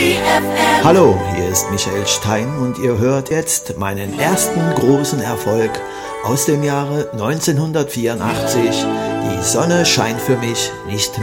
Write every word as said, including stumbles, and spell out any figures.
Hallo, hier ist Michael Stein und ihr hört jetzt meinen ersten großen Erfolg aus dem Jahre neunzehnhundertvierundachtzig. Die Sonne scheint für mich nicht